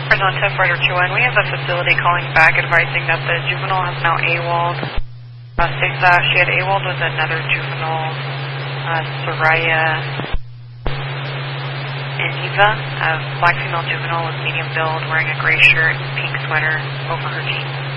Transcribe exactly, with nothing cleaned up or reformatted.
Fresno ten Fighter two one, we have a facility calling back advising that the juvenile has now AWOL'd. Uh, states that she had AWOL'd with another juvenile, uh, Soraya Iniva, a black female juvenile with medium build, wearing a gray shirt and pink sweater over her jeans.